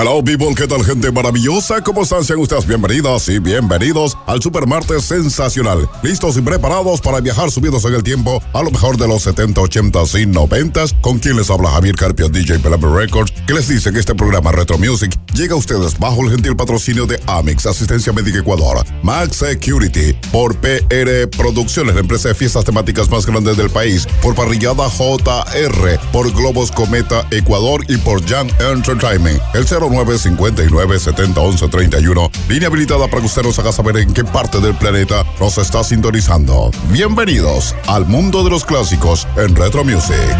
Hello people, ¿qué tal gente maravillosa? ¿Cómo están? Sean ustedes bienvenidas y bienvenidos al Supermartes Sensacional. Listos y preparados para viajar subidos en el tiempo a lo mejor de los 70, 80 y 90. Con quien les habla Javier Carpio, DJ Pelame Records, que les dice que este programa Retro Music llega a ustedes bajo el gentil patrocinio de Amix, Asistencia Médica Ecuador, Max Security, por PR Producciones, la empresa de fiestas temáticas más grande del país, por Parrillada JR, por Globos Cometa Ecuador y por Young Entertainment. El 0959-701131, línea habilitada para que usted nos haga saber en qué parte del planeta nos está sintonizando. Bienvenidos al mundo de los clásicos en Retro Music.